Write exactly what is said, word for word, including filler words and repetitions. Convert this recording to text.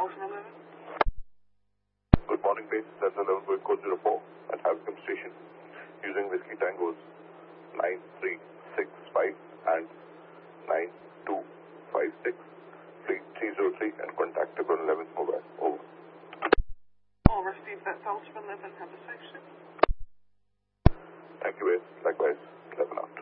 Ocean eleven. Good morning, base. That's eleven going code zero four at Havicum Station. Using Whiskey Tangos nine three six five and nine two five six. Fleet three zero three and contactable eleventh mobile. Over. All received that Ultra eleven. Have a safe ship. Thank you, base. Likewise, eleven out.